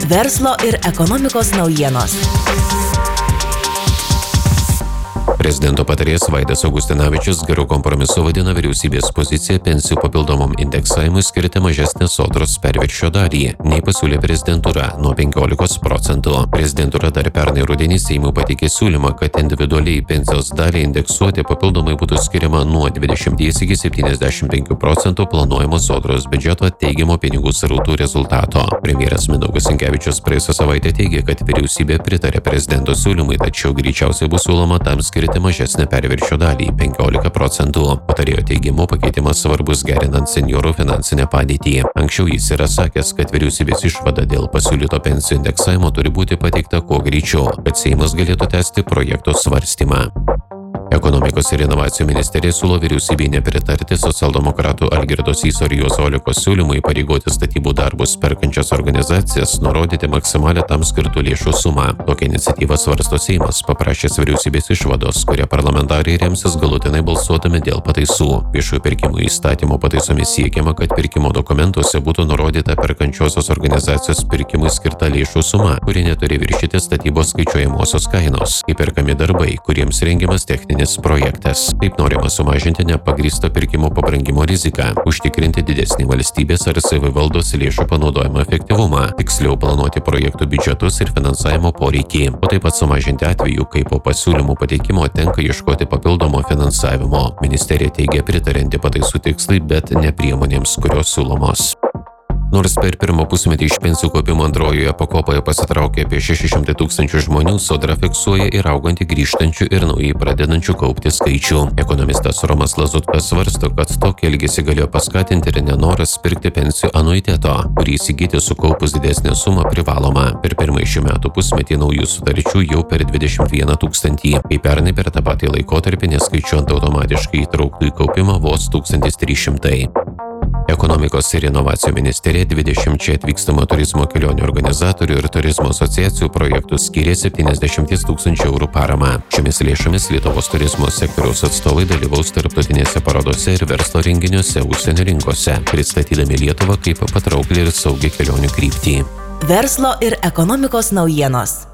Verslo ir ekonomikos naujienos. Prezidento patarėjas Vaidas Augustinavičius geru kompromisu vadina vyriausybės poziciją pensijų papildomam indeksavimui skirti mažesnę sodros perviršio dalį, nei pasiūlė prezidentūra nuo 15%. Prezidentūra dar pernai rudenį Seimui pateikė siūlymą, kad individualiai pensijos dalį indeksuoti papildomai būtų skiriama nuo 20 iki 75% planuojamo sodros biudžeto teigiamo pinigų srautų rezultato. Premjeras Mindaugas Sinkevičius praėjusią savaitę teigė, kad vyriausybė pritarė prezidento siūlymui, tačiau greičiausiai bus siūloma tam skirti mažesnę perviršio dalį 15%. Patarėjo teigimu pakeitimas svarbus gerinant senjorų finansinę padėtį. Anksčiau jis yra sakęs, kad vyriausybės išvada dėl pasiūlyto pensijų indeksavimo turi būti pateikta kuo greičiau, kad Seimas galėtų tęsti projekto svarstymą. Ekonomikos ir inovacijų ministerija siūlo vyriausybei nepritarti socialdemokratų Algirdo Syso ir Juozo Olekos siūlymui įpareigoti statybų darbus perkančias organizacijas nurodyti maksimalią tam skirtų lėšų sumą. Tokią iniciatyvą svarsto Seimas, paprašęs vyriausybės išvados, kurie parlamentarai remsis galutinai balsuodami dėl pataisų. Viešųjų pirkimų įstatymo pataisomis siekiama, kad pirkimo dokumentuose būtų nurodyta perkančiosios organizacijos pirkimui skirta lėšų suma, kuri neturi viršyti statybos skaičiuojamosios kainos, kai perkami darbai, kuriems rengiamas techninis projektas. Taip norima sumažinti nepagrįsto pirkimo pabrangimo riziką, užtikrinti didesnį valstybės ar savivaldos lėšų panaudojimo efektyvumą, tiksliau planuoti projektų biudžetus ir finansavimo poreikį, o taip pat sumažinti atvejų, kai po pasiūlymų pateikimo tenka ieškoti papildomo finansavimo. Ministerija teigia pritarinti pataisų tikslai, bet ne priemonėms, kurios siūlomos. Nors per pirmą pusmetį iš pensijų kaupimo antrojoje pakopoje pasitraukė apie 600 000 žmonių, Sodra fiksuoja ir augantį grįžtančių ir naujai pradedančių kaupti skaičių. Ekonomistas Romas Lazutkas svarsto, kad tokį elgesį galėjo paskatinti ir nenoras pirkti pensijų anuiteto, kurį įsigyti sukaupus didesnę sumą privaloma. Per pirmąjį šių metų pusmetį naujų sutarčių jau per 21 000, kai pernai per tą patį laikotarpį neskaičiuojant automatiškai įtrauktų į kaupimą vos 1300. Ekonomikos ir inovacijų ministerija 20 atvykstamo turizmo kelionių organizatorių ir turizmo asociacijų projektų skyrė 70 000 eurų paramą. Šiomis lėšomis Lietuvos turizmo sektoriaus atstovai dalyvaus tarptautinėse parodose ir verslo renginiuose užsienio rinkose, pristatydami Lietuvą kaip patrauklį ir saugią kelionių kryptį. Verslo ir ekonomikos naujienos.